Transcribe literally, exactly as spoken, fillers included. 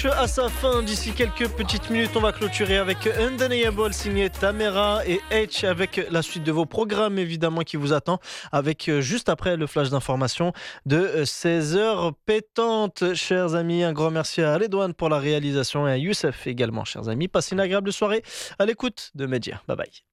touche à sa fin. D'ici quelques petites minutes, on va clôturer avec Undeniable signé Tamera et H avec la suite de vos programmes évidemment qui vous attend avec euh, juste après le flash d'information de euh, seize heures pétantes. Chers amis, un grand merci à Alédouane pour la réalisation et à Youssef également. Chers amis, passez une agréable soirée à l'écoute de Média. Bye bye.